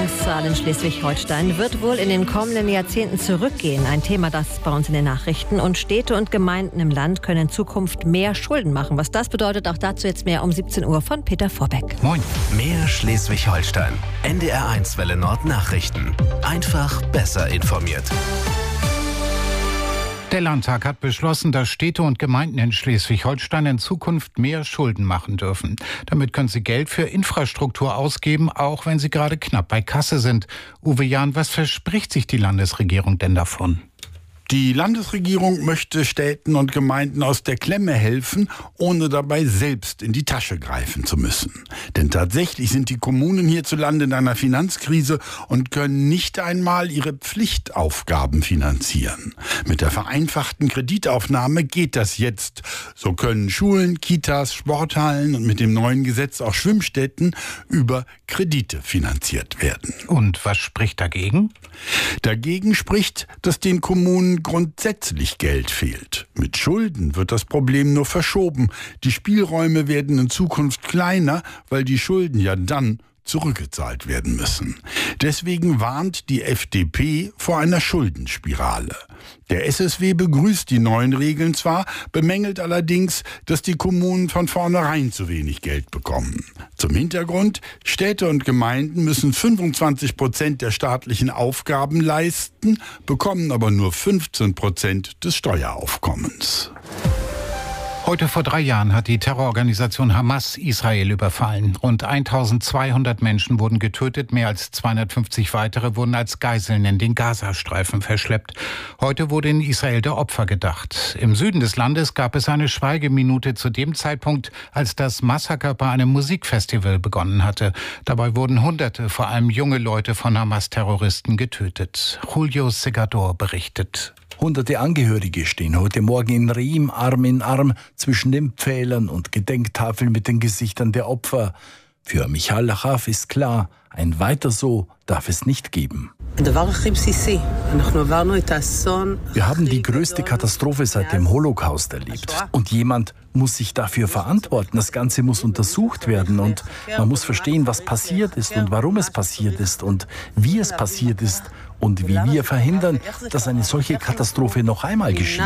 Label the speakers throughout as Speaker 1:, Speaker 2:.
Speaker 1: Bildungssaal in Schleswig-Holstein wird wohl in den kommenden Jahrzehnten zurückgehen. Ein Thema, das bei uns in den Nachrichten. Und Städte und Gemeinden im Land können in Zukunft mehr Schulden machen. Was das bedeutet, auch dazu jetzt mehr um 17 Uhr von Peter Vorbeck.
Speaker 2: Moin. Mehr Schleswig-Holstein. NDR1 Welle Nord Nachrichten. Einfach besser informiert.
Speaker 3: Der Landtag hat beschlossen, dass Städte und Gemeinden in Schleswig-Holstein in Zukunft mehr Schulden machen dürfen. Damit können sie Geld für Infrastruktur ausgeben, auch wenn sie gerade knapp bei Kasse sind. Uwe Jahn, was verspricht sich die Landesregierung denn davon?
Speaker 4: Die Landesregierung möchte Städten und Gemeinden aus der Klemme helfen, ohne dabei selbst in die Tasche greifen zu müssen. Denn tatsächlich sind die Kommunen hierzulande in einer Finanzkrise und können nicht einmal ihre Pflichtaufgaben finanzieren. Mit der vereinfachten Kreditaufnahme geht das jetzt. So können Schulen, Kitas, Sporthallen und mit dem neuen Gesetz auch Schwimmstätten über Kredite finanziert werden.
Speaker 3: Und was spricht dagegen?
Speaker 4: Dagegen spricht, dass den Kommunen grundsätzlich Geld fehlt. Mit Schulden wird das Problem nur verschoben. Die Spielräume werden in Zukunft kleiner, weil die Schulden ja dann zurückgezahlt werden müssen. Deswegen warnt die FDP vor einer Schuldenspirale. Der SSW begrüßt die neuen Regeln zwar, bemängelt allerdings, dass die Kommunen von vornherein zu wenig Geld bekommen. Zum Hintergrund: Städte und Gemeinden müssen 25% der staatlichen Aufgaben leisten, bekommen aber nur 15% des Steueraufkommens.
Speaker 3: Heute vor 3 Jahren hat die Terrororganisation Hamas Israel überfallen. Rund 1200 Menschen wurden getötet, mehr als 250 weitere wurden als Geiseln in den Gazastreifen verschleppt. Heute wurde in Israel der Opfer gedacht. Im Süden des Landes gab es eine Schweigeminute zu dem Zeitpunkt, als das Massaker bei einem Musikfestival begonnen hatte. Dabei wurden Hunderte, vor allem junge Leute, von Hamas-Terroristen getötet. Julio Segador berichtet.
Speaker 5: Hunderte Angehörige stehen heute Morgen in Reim Arm in Arm zwischen den Pfählern und Gedenktafeln mit den Gesichtern der Opfer. Für Michal Lachaf ist klar, ein Weiter so darf es nicht geben. Wir haben die größte Katastrophe seit dem Holocaust erlebt. Und jemand muss sich dafür verantworten. Das Ganze muss untersucht werden und man muss verstehen, was passiert ist und warum es passiert ist und wie es passiert ist und wie wir verhindern, dass eine solche Katastrophe noch einmal geschieht.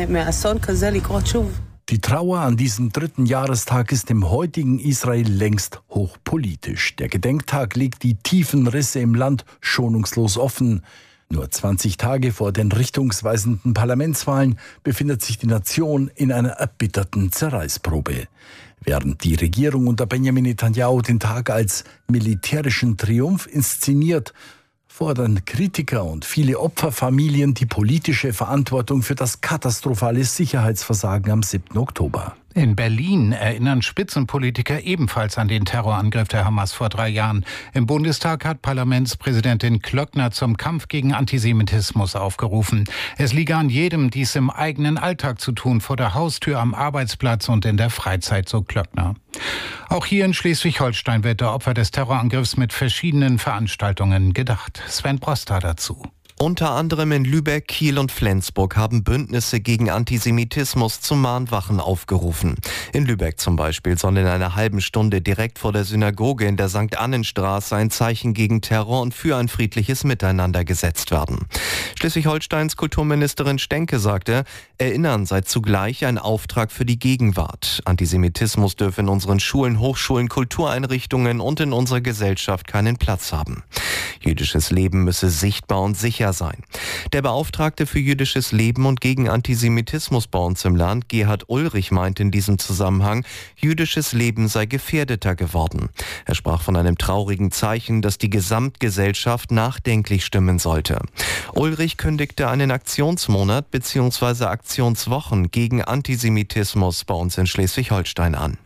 Speaker 5: Die Trauer an diesem 3. Jahrestag ist im heutigen Israel längst hochpolitisch. Der Gedenktag legt die tiefen Risse im Land schonungslos offen. Nur 20 Tage vor den richtungsweisenden Parlamentswahlen befindet sich die Nation in einer erbitterten Zerreißprobe. Während die Regierung unter Benjamin Netanyahu den Tag als militärischen Triumph inszeniert, fordern Kritiker und viele Opferfamilien die politische Verantwortung für das katastrophale Sicherheitsversagen am 7. Oktober.
Speaker 3: In Berlin erinnern Spitzenpolitiker ebenfalls an den Terrorangriff der Hamas vor 3 Jahren. Im Bundestag hat Parlamentspräsidentin Klöckner zum Kampf gegen Antisemitismus aufgerufen. Es liege an jedem, dies im eigenen Alltag zu tun, vor der Haustür, am Arbeitsplatz und in der Freizeit, so Klöckner. Auch hier in Schleswig-Holstein wird der Opfer des Terrorangriffs mit verschiedenen Veranstaltungen gedacht. Sven Broster dazu.
Speaker 6: Unter anderem in Lübeck, Kiel und Flensburg haben Bündnisse gegen Antisemitismus zu Mahnwachen aufgerufen. In Lübeck zum Beispiel soll in einer halben Stunde direkt vor der Synagoge in der St. Annenstraße ein Zeichen gegen Terror und für ein friedliches Miteinander gesetzt werden. Schleswig-Holsteins Kulturministerin Stenke sagte, Erinnern sei zugleich ein Auftrag für die Gegenwart. Antisemitismus dürfe in unseren Schulen, Hochschulen, Kultureinrichtungen und in unserer Gesellschaft keinen Platz haben. Jüdisches Leben müsse sichtbar und sicher sein. Der Beauftragte für jüdisches Leben und gegen Antisemitismus bei uns im Land, Gerhard Ulrich, meint in diesem Zusammenhang, jüdisches Leben sei gefährdeter geworden. Er sprach von einem traurigen Zeichen, das die Gesamtgesellschaft nachdenklich stimmen sollte. Ulrich kündigte einen Aktionsmonat bzw. Aktionswochen gegen Antisemitismus bei uns in Schleswig-Holstein an.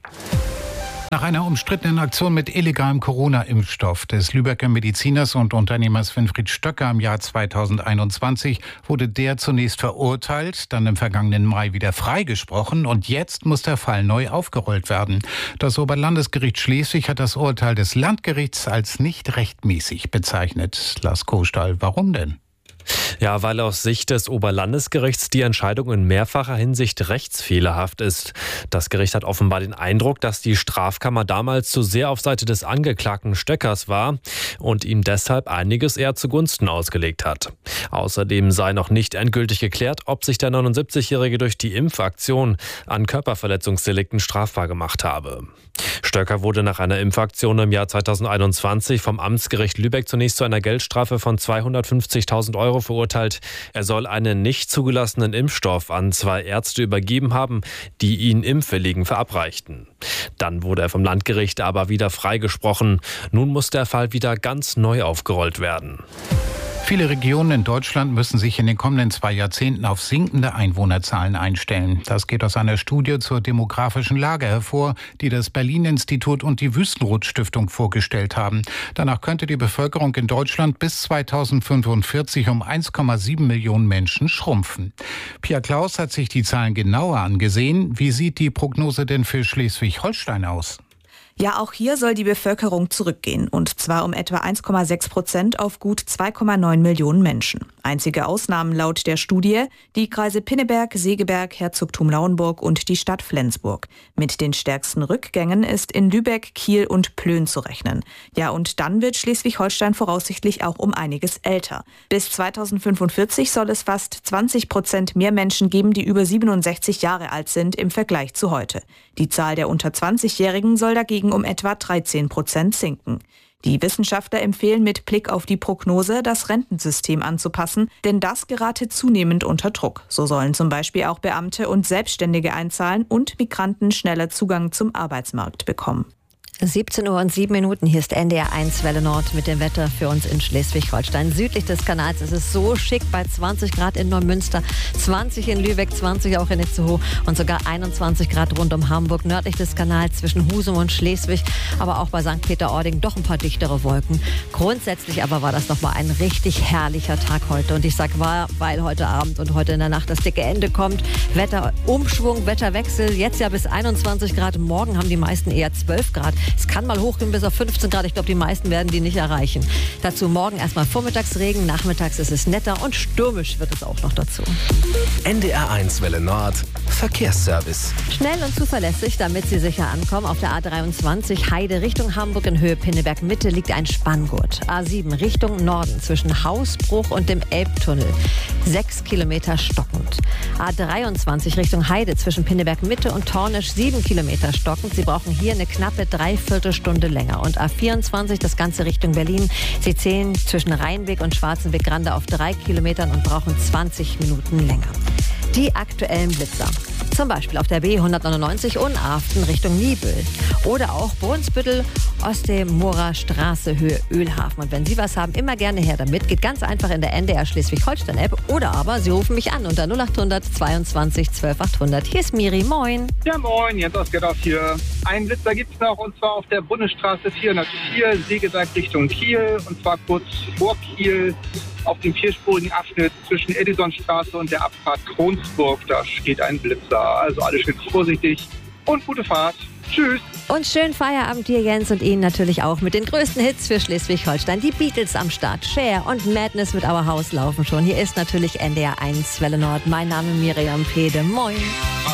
Speaker 3: Nach einer umstrittenen Aktion mit illegalem Corona-Impfstoff des Lübecker Mediziners und Unternehmers Winfried Stöcker im Jahr 2021 wurde der zunächst verurteilt, dann im vergangenen Mai wieder freigesprochen und jetzt muss der Fall neu aufgerollt werden. Das Oberlandesgericht Schleswig hat das Urteil des Landgerichts als nicht rechtmäßig bezeichnet. Lars Kostal, warum denn?
Speaker 7: Ja, weil aus Sicht des Oberlandesgerichts die Entscheidung in mehrfacher Hinsicht rechtsfehlerhaft ist. Das Gericht hat offenbar den Eindruck, dass die Strafkammer damals zu sehr auf Seite des Angeklagten Stöckers war und ihm deshalb einiges eher zugunsten ausgelegt hat. Außerdem sei noch nicht endgültig geklärt, ob sich der 79-Jährige durch die Impfaktion an Körperverletzungsdelikten strafbar gemacht habe. Stöcker wurde nach einer Impfaktion im Jahr 2021 vom Amtsgericht Lübeck zunächst zu einer Geldstrafe von 250.000 € verurteilt. Er soll einen nicht zugelassenen Impfstoff an 2 Ärzte übergeben haben, die ihn Impfwilligen verabreichten. Dann wurde er vom Landgericht aber wieder freigesprochen. Nun muss der Fall wieder ganz neu aufgerollt werden.
Speaker 3: Viele Regionen in Deutschland müssen sich in den kommenden 2 Jahrzehnten auf sinkende Einwohnerzahlen einstellen. Das geht aus einer Studie zur demografischen Lage hervor, die das Berlin-Institut und die Wüstenrot-Stiftung vorgestellt haben. Danach könnte die Bevölkerung in Deutschland bis 2045 um 1,7 Millionen Menschen schrumpfen. Pia Klaus hat sich die Zahlen genauer angesehen. Wie sieht die Prognose denn für Schleswig-Holstein aus?
Speaker 8: Ja, auch hier soll die Bevölkerung zurückgehen, und zwar um etwa 1,6% auf gut 2,9 Millionen Menschen. Einzige Ausnahmen laut der Studie: die Kreise Pinneberg, Segeberg, Herzogtum Lauenburg und die Stadt Flensburg. Mit den stärksten Rückgängen ist in Lübeck, Kiel und Plön zu rechnen. Ja, und dann wird Schleswig-Holstein voraussichtlich auch um einiges älter. Bis 2045 soll es fast 20% mehr Menschen geben, die über 67 Jahre alt sind im Vergleich zu heute. Die Zahl der unter 20-Jährigen soll dagegen um etwa 13% sinken. Die Wissenschaftler empfehlen mit Blick auf die Prognose, das Rentensystem anzupassen, denn das gerate zunehmend unter Druck. So sollen zum Beispiel auch Beamte und Selbstständige einzahlen und Migranten schneller Zugang zum Arbeitsmarkt bekommen.
Speaker 1: 17:07 Uhr, hier ist NDR 1 Welle Nord mit dem Wetter für uns in Schleswig-Holstein. Südlich des Kanals ist es so schick bei 20 Grad in Neumünster, 20 in Lübeck, 20 auch in Itzehoe und sogar 21 Grad rund um Hamburg. Nördlich des Kanals zwischen Husum und Schleswig, aber auch bei St. Peter-Ording doch ein paar dichtere Wolken. Grundsätzlich aber war das nochmal ein richtig herrlicher Tag heute. Und ich sag war, weil heute Abend und heute in der Nacht das dicke Ende kommt. Wetterumschwung, Wetterwechsel, jetzt ja bis 21 Grad. Morgen haben die meisten eher 12 Grad. Es kann mal hochgehen bis auf 15 Grad. Ich glaube, die meisten werden die nicht erreichen. Dazu morgen erstmal Vormittagsregen. Nachmittags ist es netter und stürmisch wird es auch noch dazu.
Speaker 2: NDR 1 Welle Nord. Verkehrsservice.
Speaker 1: Schnell und zuverlässig, damit Sie sicher ankommen. Auf der A23 Heide Richtung Hamburg in Höhe Pinneberg Mitte liegt ein Spanngurt. A7 Richtung Norden zwischen Hausbruch und dem Elbtunnel. 6 Kilometer stockend. A23 Richtung Heide zwischen Pinneberg Mitte und Tornisch 7 Kilometer stockend. Sie brauchen hier eine knappe Dreiviertelstunde länger. Und A24 das Ganze Richtung Berlin. Sie zählen zwischen Rheinweg und Schwarzenbeck-Grande auf 3 Kilometern und brauchen 20 Minuten länger. Die aktuellen Blitzer. Zum Beispiel auf der B199 Unarften Richtung Niebüll. Oder auch Brunsbüttel, Ostemorer Straße, Höhe Ölhafen. Und wenn Sie was haben, immer gerne her damit. Geht ganz einfach in der NDR Schleswig-Holstein-App. Oder aber Sie rufen mich an unter 0800 22 12 800. Hier ist Miri, moin.
Speaker 9: Ja, moin, Jens aus Gedorf hier. Einen Blitzer gibt es noch, und zwar auf der Bundesstraße 404, Segeberg Richtung Kiel. Und zwar kurz vor Kiel auf dem 4-spurigen Abschnitt zwischen Edisonstraße und der Abfahrt Kronsburg. Da steht ein Blitzer. Also alle schön vorsichtig und gute Fahrt. Tschüss.
Speaker 1: Und schönen Feierabend dir, Jens, und Ihnen natürlich auch mit den größten Hits für Schleswig-Holstein. Die Beatles am Start. Cher und Madness mit Our House laufen schon. Hier ist natürlich NDR 1 Welle Nord. Mein Name Miriam Pede. Moin.